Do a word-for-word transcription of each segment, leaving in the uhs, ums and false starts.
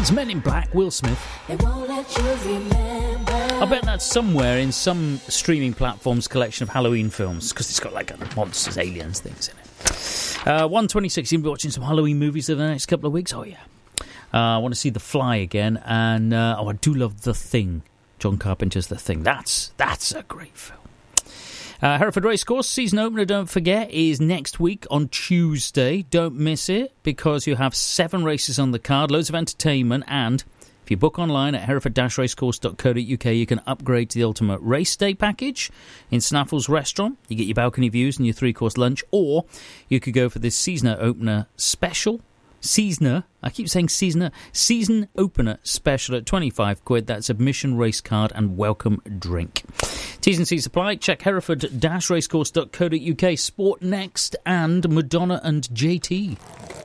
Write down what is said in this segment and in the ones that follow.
It's Men in Black, Will Smith. They won't let you remember. I bet that's somewhere in some streaming platform's collection of Halloween films, because it's got like monsters, aliens, things in it. Uh, one twenty-six, you'll be watching some Halloween movies over the next couple of weeks. Oh, yeah. Uh, I want to see The Fly again. And, uh, oh, I do love The Thing. John Carpenter's The Thing. That's, that's a great film. Uh, Hereford Racecourse season opener, don't forget, is next week on Tuesday. Don't miss it, because you have seven races on the card, loads of entertainment, and if you book online at hereford dash racecourse dot co dot uk, you can upgrade to the ultimate race day package in Snaffle's restaurant. You get your balcony views and your three-course lunch, or you could go for this season opener special. Seasoner, I keep saying seasoner, season opener special at twenty-five quid. That's admission, race card and welcome drink. T's and C's apply. Check hereford dash racecourse dot co dot uk. Sport Next and Madonna and J T.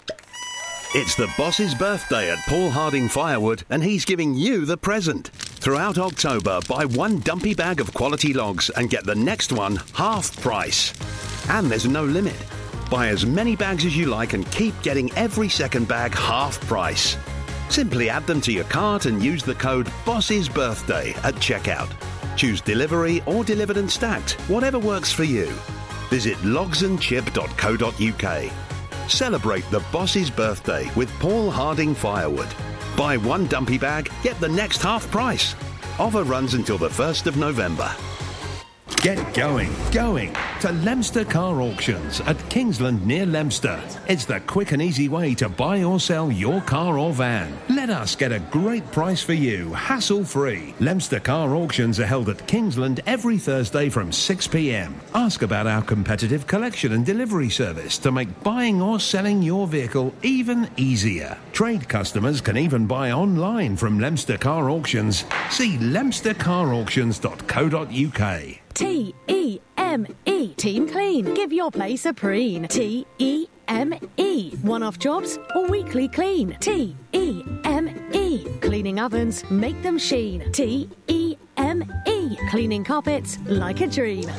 It's the boss's birthday at Paul Harding Firewood, and he's giving you the present. Throughout October, buy one dumpy bag of quality logs and get the next one half price. And there's no limit. Buy as many bags as you like and keep getting every second bag half price. Simply add them to your cart and use the code BOSS'SBIRTHDAY at checkout. Choose delivery or delivered and stacked, whatever works for you. Visit logs and chip dot co dot uk. Celebrate the boss's birthday with Paul Harding Firewood. Buy one dumpy bag, get the next half price. Offer runs until the first of November. Get going, going to Leominster Car Auctions at Kingsland near Leominster. It's the quick and easy way to buy or sell your car or van. Let us get a great price for you, hassle-free. Leominster Car Auctions are held at Kingsland every Thursday from six p m. Ask about our competitive collection and delivery service to make buying or selling your vehicle even easier. Trade customers can even buy online from Leominster Car Auctions. See leominster car auctions dot co dot uk. T E M E. Team Clean. Give your place a preen. T E M E. One-off jobs or weekly clean. T E M E. Cleaning ovens, make them sheen. T E M E. Cleaning carpets like a dream.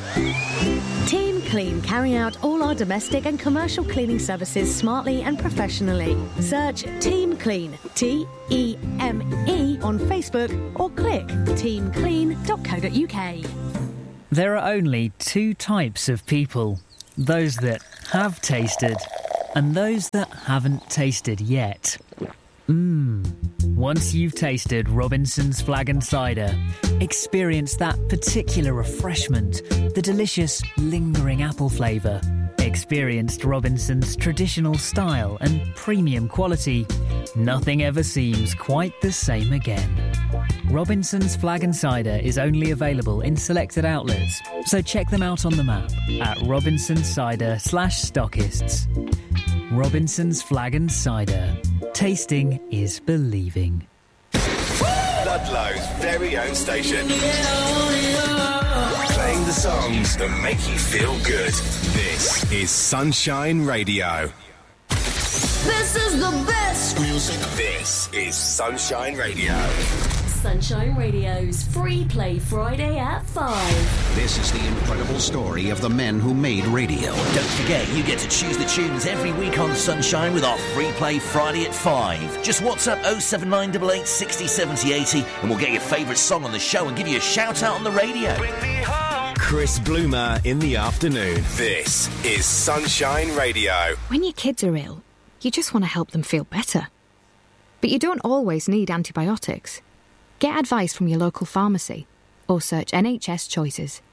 Team Clean carry out all our domestic and commercial cleaning services smartly and professionally. Search Team Clean, T E M E, on Facebook or click team clean dot co dot uk. There are only two types of people. Those that have tasted and those that haven't tasted yet. Mmm. Once you've tasted Robinson's Flag and Cider, experience that particular refreshment, the delicious, lingering apple flavour. Experienced Robinson's traditional style and premium quality. Nothing ever seems quite the same again. Robinson's Flag and Cider is only available in selected outlets, so check them out on the map at Robinson's Cider slash stockists. Robinson's Flag and Cider. Tasting is believing. Ludlow's very own station. Playing the songs that make you feel good. This is Sunshine Radio. This is the best music. This is Sunshine Radio. Sunshine Radio's Free Play Friday at five. This is the incredible story of the men who made radio. Don't forget, you get to choose the tunes every week on Sunshine with our Free Play Friday at five. Just WhatsApp oh seven nine eight eight, six oh, seven oh, eight oh and we'll get your favourite song on the show and give you a shout out on the radio. Bring me home. Chris Bloomer in the afternoon. This is Sunshine Radio. When your kids are ill, you just want to help them feel better. But you don't always need antibiotics. Get advice from your local pharmacy or search N H S Choices.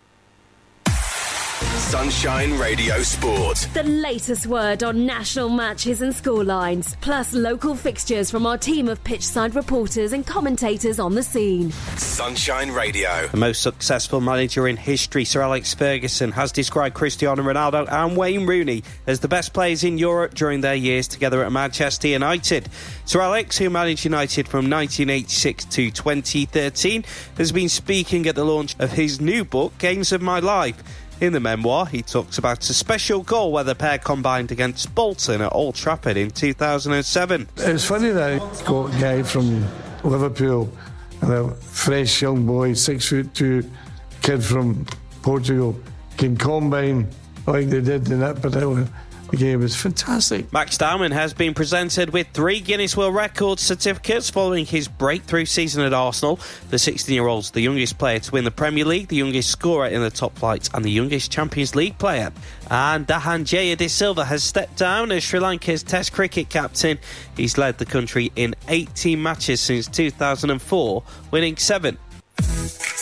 Sunshine Radio Sport. The latest word on national matches and scorelines, plus local fixtures from our team of pitchside reporters and commentators on the scene. Sunshine Radio. The most successful manager in history, Sir Alex Ferguson, has described Cristiano Ronaldo and Wayne Rooney as the best players in Europe during their years together at Manchester United. Sir Alex, who managed United from nineteen eighty-six to twenty thirteen, has been speaking at the launch of his new book, Games of My Life. In the memoir, he talks about a special goal where the pair combined against Bolton at Old Trafford in two thousand seven. It's funny that I got a guy from Liverpool and a fresh young boy, six foot two kid from Portugal, can combine like they did in that particular the game was fantastic. Max Dowman has been presented with three Guinness World Records certificates following his breakthrough season at Arsenal. The sixteen-year-old's the youngest player to win the Premier League, the youngest scorer in the top flight, and the youngest Champions League player. And Dahanjaya De Silva has stepped down as Sri Lanka's Test cricket captain. He's led the country in eighteen matches since two thousand four, winning seven